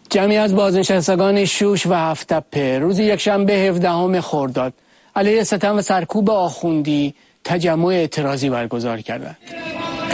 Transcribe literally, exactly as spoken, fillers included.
جمعی از بازنشستگان شوش و هفت‌تپه روز یکشنبه هفدهم خرداد علیه ستم و سرکوب آخوندی تجمع اعتراضی برگزار کردند.